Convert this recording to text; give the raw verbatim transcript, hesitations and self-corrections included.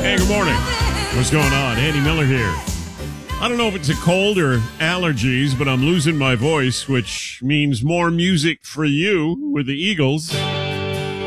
Hey, good morning. What's going on? Andy Miller here. I don't know if it's a cold or allergies, but I'm losing my voice, which means more music for you with the Eagles.